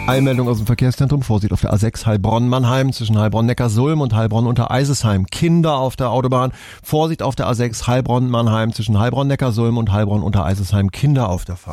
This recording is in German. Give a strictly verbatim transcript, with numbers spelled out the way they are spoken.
Eilmeldung aus dem Verkehrszentrum. Vorsicht auf der A sechs Heilbronn-Mannheim zwischen Heilbronn-Neckarsulm und Heilbronn-Untereisesheim. Kinder auf der Autobahn. Vorsicht auf der A sechs Heilbronn-Mannheim zwischen Heilbronn-Neckarsulm und Heilbronn-Untereisesheim. Kinder auf der Fahrt.